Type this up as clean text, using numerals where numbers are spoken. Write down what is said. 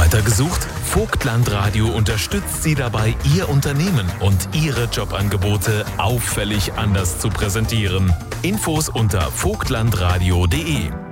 Mitarbeiter gesucht? Vogtland Radio unterstützt Sie dabei, Ihr Unternehmen und Ihre Jobangebote auffällig anders zu präsentieren. Infos unter vogtlandradio.de.